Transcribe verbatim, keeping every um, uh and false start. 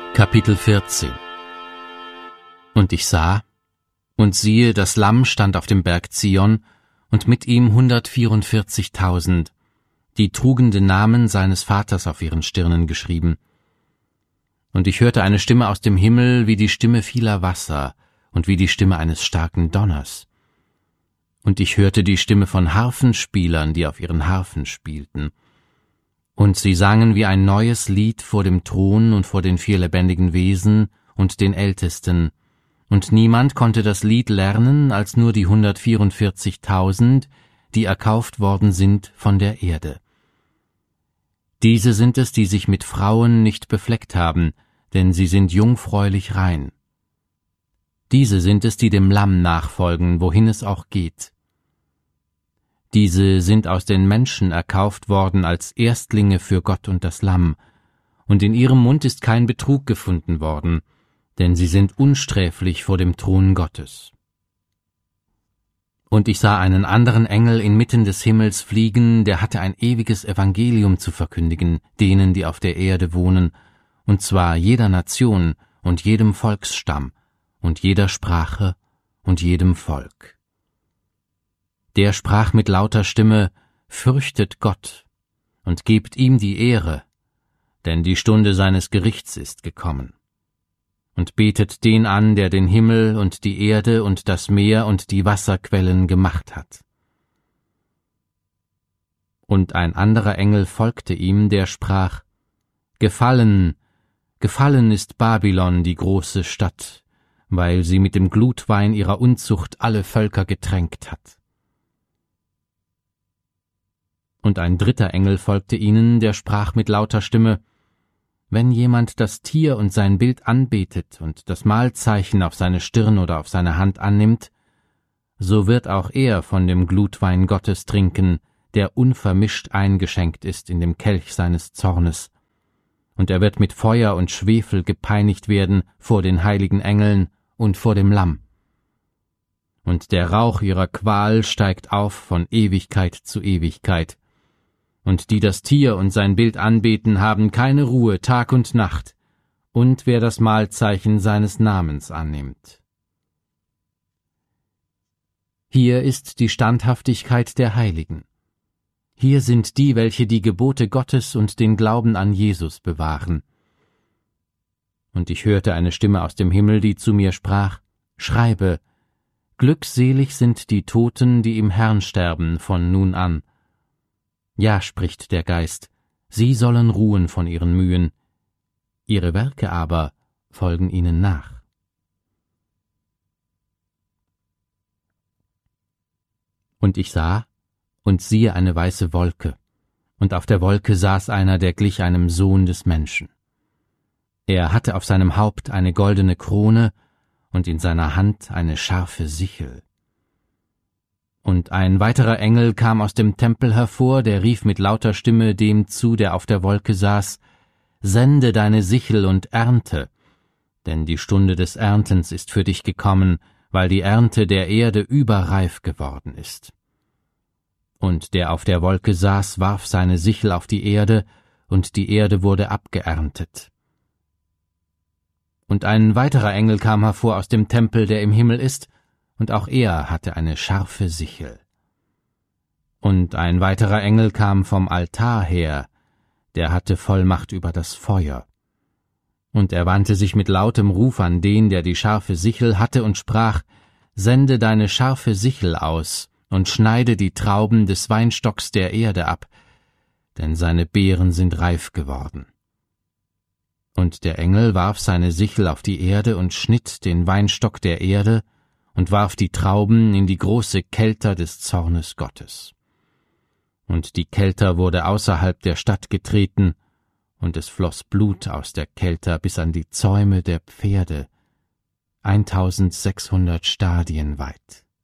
Kapitel vierzehn. Und ich sah, und siehe, das Lamm stand auf dem Berg Zion, und mit ihm hundertvierundvierzigtausend, die trugen den Namen seines Vaters auf ihren Stirnen geschrieben. Und ich hörte eine Stimme aus dem Himmel wie die Stimme vieler Wasser und wie die Stimme eines starken Donners. Und ich hörte die Stimme von Harfenspielern, die auf ihren Harfen spielten. Und sie sangen wie ein neues Lied vor dem Thron und vor den vier lebendigen Wesen und den Ältesten. Und niemand konnte das Lied lernen, als nur die hundertvierundvierzigtausend, die erkauft worden sind von der Erde. Diese sind es, die sich mit Frauen nicht befleckt haben, denn sie sind jungfräulich rein. Diese sind es, die dem Lamm nachfolgen, wohin es auch geht. Diese sind aus den Menschen erkauft worden als Erstlinge für Gott und das Lamm, und in ihrem Mund ist kein Betrug gefunden worden, denn sie sind unsträflich vor dem Thron Gottes. Und ich sah einen anderen Engel inmitten des Himmels fliegen, der hatte ein ewiges Evangelium zu verkündigen, denen, die auf der Erde wohnen, und zwar jeder Nation und jedem Volksstamm und jeder Sprache und jedem Volk. Der sprach mit lauter Stimme: Fürchtet Gott und gebt ihm die Ehre, denn die Stunde seines Gerichts ist gekommen. Und betet den an, der den Himmel und die Erde und das Meer und die Wasserquellen gemacht hat. Und ein anderer Engel folgte ihm, der sprach: Gefallen, gefallen ist Babylon, die große Stadt, weil sie mit dem Glutwein ihrer Unzucht alle Völker getränkt hat. Und ein dritter Engel folgte ihnen, der sprach mit lauter Stimme: Wenn jemand das Tier und sein Bild anbetet und das Mahlzeichen auf seine Stirn oder auf seine Hand annimmt, so wird auch er von dem Glutwein Gottes trinken, der unvermischt eingeschenkt ist in dem Kelch seines Zornes. Und er wird mit Feuer und Schwefel gepeinigt werden vor den heiligen Engeln und vor dem Lamm. Und der Rauch ihrer Qual steigt auf von Ewigkeit zu Ewigkeit. Und die das Tier und sein Bild anbeten, haben keine Ruhe Tag und Nacht, und wer das Mahlzeichen seines Namens annimmt. Hier ist die Standhaftigkeit der Heiligen. Hier sind die, welche die Gebote Gottes und den Glauben an Jesus bewahren. Und ich hörte eine Stimme aus dem Himmel, die zu mir sprach: Schreibe, glückselig sind die Toten, die im Herrn sterben von nun an. Ja, spricht der Geist, sie sollen ruhen von ihren Mühen, ihre Werke aber folgen ihnen nach. Und ich sah, und siehe eine weiße Wolke, und auf der Wolke saß einer, der glich einem Sohn des Menschen. Er hatte auf seinem Haupt eine goldene Krone und in seiner Hand eine scharfe Sichel. Und ein weiterer Engel kam aus dem Tempel hervor, der rief mit lauter Stimme dem zu, der auf der Wolke saß: Sende deine Sichel und ernte, denn die Stunde des Erntens ist für dich gekommen, weil die Ernte der Erde überreif geworden ist. Und der auf der Wolke saß, warf seine Sichel auf die Erde, und die Erde wurde abgeerntet. Und ein weiterer Engel kam hervor aus dem Tempel, der im Himmel ist, und auch er hatte eine scharfe Sichel. Und ein weiterer Engel kam vom Altar her, der hatte Vollmacht über das Feuer. Und er wandte sich mit lautem Ruf an den, der die scharfe Sichel hatte, und sprach: Sende deine scharfe Sichel aus und schneide die Trauben des Weinstocks der Erde ab, denn seine Beeren sind reif geworden. Und der Engel warf seine Sichel auf die Erde und schnitt den Weinstock der Erde und warf die Trauben in die große Kelter des Zornes Gottes. Und die Kelter wurde außerhalb der Stadt getreten, und es floss Blut aus der Kelter bis an die Zäume der Pferde, eintausendsechshundert Stadien weit.